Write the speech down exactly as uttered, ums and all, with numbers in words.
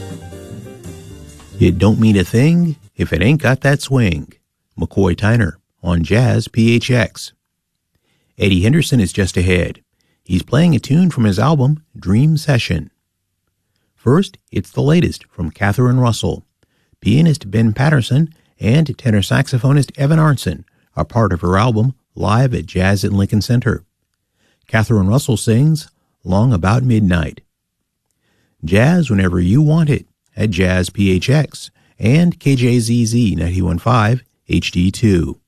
It don't mean a thing if it ain't got that swing. McCoy Tyner on Jazz P H X. Eddie Henderson is just ahead. He's playing a tune from his album Dream Session. First, it's the latest from Catherine Russell. Pianist Ben Patterson and tenor saxophonist Evan Arnson are part of her album Live at Jazz at Lincoln Center. Catherine Russell sings Long About Midnight. Jazz whenever you want it at Jazz P H X and K J Z Z ninety-one point five H D two.